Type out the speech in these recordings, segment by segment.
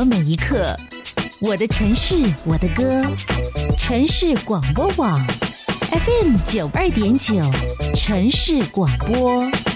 活每一刻，我的城市，我的歌，城市广播网 FM 92.9，城市广播。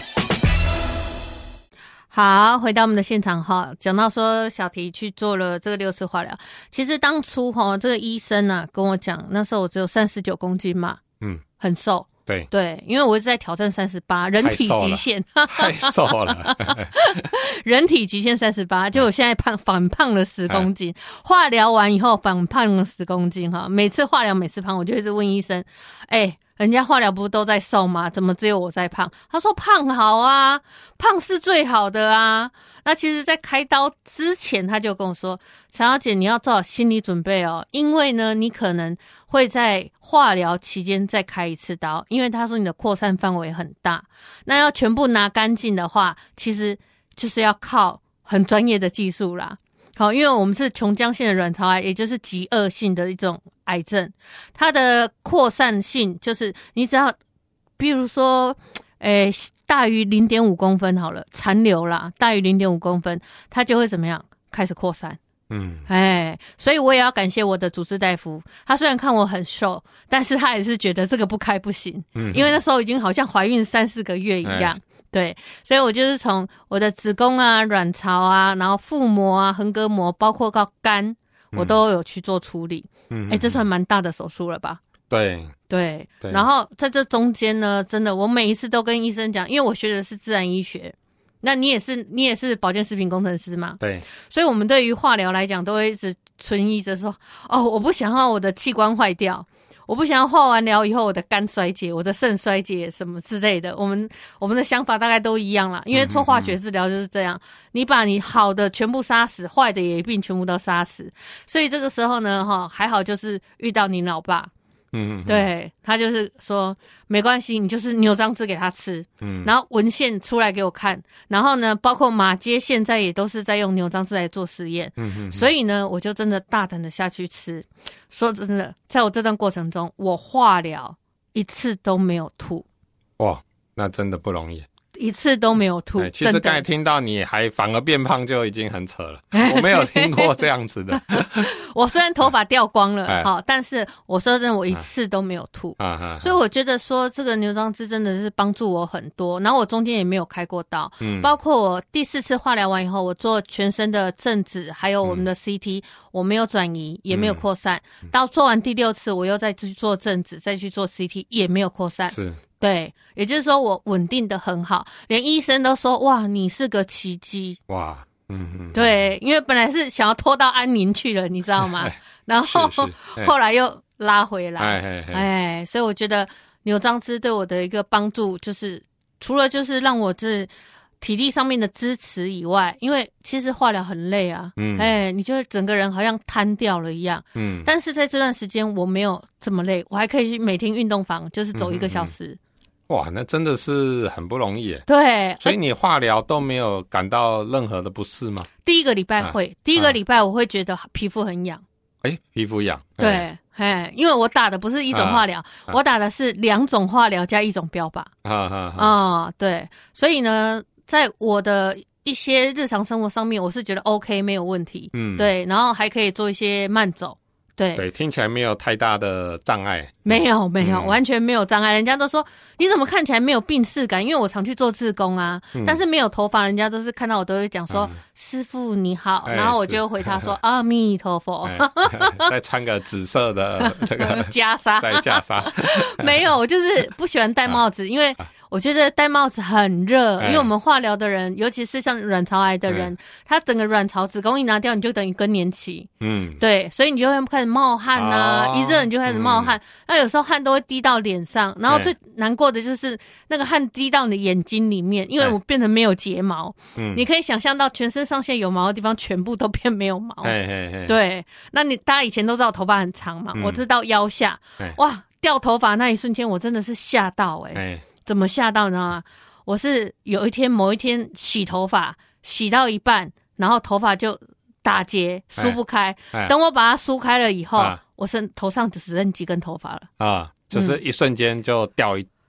好，回到我们的现场哈，讲到说小提去做了这个6次化疗，其实当初哈这个医生啊跟我讲，那时候我只有39公斤嘛，很瘦。对，因为我一直在挑战38，人体极限， 太瘦了， 人体极限38，结果我现在反胖了10公斤，化疗完以后反胖了10公斤哈，每次化疗每次胖，我就一直问医生，人家化疗不都在瘦吗？怎么只有我在胖？他说胖好啊，胖是最好的啊。那其实在开刀之前他就跟我说，陈小姐你要做好心理准备哦，因为呢你可能会在化疗期间再开一次刀，因为他说你的扩散范围很大，那要全部拿干净的话，其实就是要靠很专业的技术啦。好，因为我们是琼浆性的卵巢癌，也就是极恶性的一种癌症，它的扩散性就是你只要比如说大于 0.5 公分好了，残留啦，大于 0.5 公分，它就会怎么样？开始扩散。所以我也要感谢我的主治大夫，他虽然看我很瘦，但是他也是觉得这个不开不行，因为那时候已经好像怀孕3-4个月一样。对，所以我就是从我的子宫啊、卵巢啊，然后腹膜啊、横膈膜，包括到肝，我都有去做处理。这算蛮大的手术了吧？对，然后在这中间呢，真的我每一次都跟医生讲，因为我学的是自然医学，那你也是保健食品工程师嘛？ 对， 所以我们对于化疗来讲，都会一直存疑着说，我不想要我的器官坏掉，我不想要化完疗以后我的肝衰竭、我的肾衰竭什么之类的。我们的想法大概都一样啦，因为做化学治疗就是这样，你把你好的全部杀死，坏的也一并全部都杀死。所以这个时候呢，还好就是遇到你老爸。对，他就是说没关系，你就是牛樟芝给他吃，然后文献出来给我看，然后呢，包括马偕现在也都是在用牛樟芝来做实验，所以呢，我就真的大胆的下去吃。说真的，在我这段过程中，我化疗一次都没有吐。 哇，那真的不容易。 一次都没有吐。 其实刚才听到你还反而变胖就已经很扯了，我没有听过这样子的。 我虽然头发掉光了，但是我说真的，我一次都没有吐。所以我觉得说这个牛樟芝真的是帮助我很多。然后我中间也没有开过刀，包括我第4次化疗完以后，我做全身的正子，还有我们的 CT，我没有转移，也没有扩散。到做完第6次，我又再去做正子，再去做 CT， 也没有扩散。 是。 对，也就是说我稳定的很好，连医生都说哇你是个奇迹。 哇， 对，因为本来是想要拖到安宁去了，你知道吗？然后后来又拉回来。所以我觉得牛樟芝对我的一个帮助，就是除了就是让我这体力上面的支持以外，因为其实化疗很累啊，你就整个人好像瘫掉了一样，但是在这段时间我没有这么累，我还可以去每天运动房，就是走1个小时。 哇，那真的是很不容易耶。 对， 所以你化疗都没有感到任何的不适吗？ 第1个礼拜会，第1个礼拜我会觉得皮肤很痒。 皮肤痒。 对，因为我打的不是1种化疗，我打的是2种化疗加1种标靶。对，所以呢，在我的一些日常生活上面，我是觉得 OK 没有问题。对，然后还可以做一些慢走。对， 听起来没有太大的障碍。 没有，完全没有障碍。人家都说你怎么看起来没有病耻感？因为我常去做志工啊，但是没有头发，人家都是看到我都会讲说师父你好，然后我就回他说阿弥陀佛。 再穿个紫色的这个袈裟， 再袈裟。 没有，我就是不喜欢戴帽子，因为我觉得戴帽子很热，因为我们化疗的人，尤其是像卵巢癌的人，他整个卵巢子宫一拿掉，你就等于更年期。对，所以你就会开始冒汗啊，一热你就开始冒汗，那有时候汗都会滴到脸上，然后最难过的就是那个汗滴到你的眼睛里面，因为我变成没有睫毛。你可以想象到全身上下有毛的地方全部都变没有毛。对，那大家以前都知道我头发很长嘛，我知道腰下，哇，掉头发那一瞬间我真的是吓到。怎么吓到呢？我是某一天洗头发，洗到一半，然后头发就打结梳不开，等我把它梳开了以后，我头上只剩几根头发了。 就是一瞬间就掉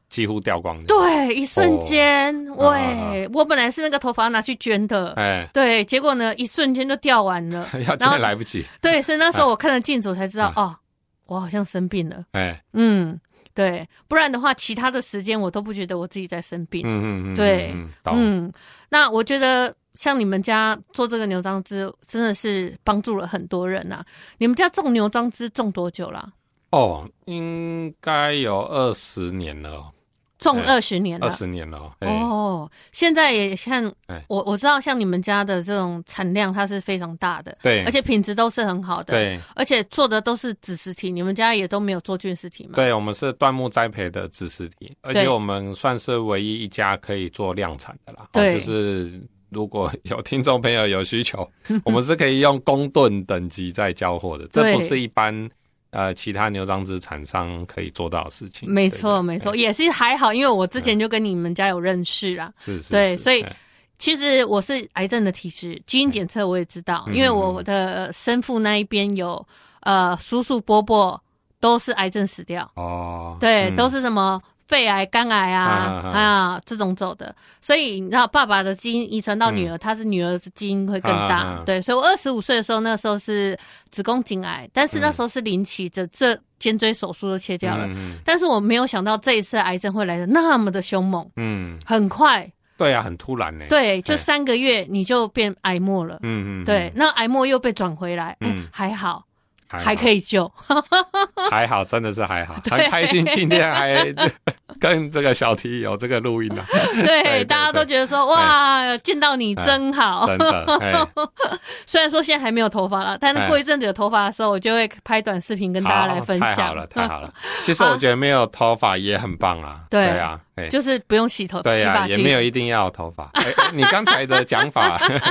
几乎掉光的。 对，一瞬间，喂，我本来是那个头发拿去捐的，对，结果呢，一瞬间就掉完了， 要捐来不及。 对，所以那时候我看了镜子，我才知道，哦，我好像生病了。对，不然的话，其他的时间我都不觉得我自己在生病。对，那我觉得像你们家做这个牛樟芝，真的是帮助了很多人啊。你们家种牛樟芝种多久啦？ 应该有20年了。 种20年了 ，20年了。 现在也像我知道，像你们家的这种产量，它是非常大的， 对， 而且品质都是很好的， 对， 而且做的都是子实体，你们家也都没有做菌实体吗？ 对，我们是椴木栽培的子实体，而且我们算是唯一一家可以做量产的啦。对，就是如果有听众朋友有需求，我们是可以用公吨等级在交货的，这不是一般。其他牛樟芝厂商可以做到的事情。没错， 没错，也是还好，因为我之前就跟你们家有认识啦。 是， 对，所以其实我是癌症的体质，基因检测我也知道，因为我的生父那一边有叔叔伯伯都是癌症死掉。对，都是什么肺癌、肝癌这种走的，所以你知道爸爸的基因遗传到女儿，他是女儿的基因会更大。对，所以我25岁的时候，那时候是子宫颈癌，但是那时候是临期的，这肩椎手术都切掉了。但是我没有想到这一次癌症会来的那么的凶猛，很快。 对啊，很突然呢。 对，就3个月你就变癌末了。对，那癌末又被转回来，还好。还可以救， 还好，真的是还好，很开心今天还跟这个小T有这个录音了。 对，大家都觉得说哇，见到你真好， 真的。 虽然说现在还没有头发了，但是过一阵子有头发的时候，我就会拍短视频跟大家来分享。 太好了，太好了。其实我觉得没有头发也很棒啊。对啊， 就是不用洗头， 对啊，也没有一定要有头发。你刚才的讲法。